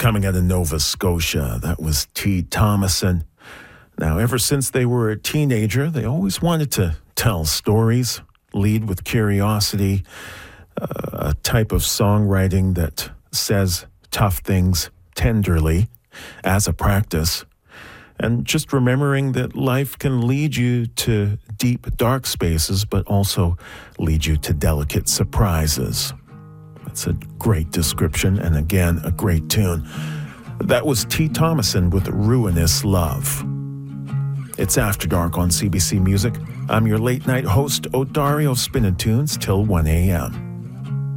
coming out of Nova Scotia. That was T. Thomason. Now, ever since they were a teenager, they always wanted to tell stories, lead with curiosity, a type of songwriting that says tough things tenderly as a practice. And just remembering that life can lead you to deep, dark spaces, but also lead you to delicate surprises. That's a great description, and again, a great tune. That was T. Thomason with Ruinous Love. It's After Dark on CBC Music. I'm your late-night host, Odario, spinning tunes till 1 a.m.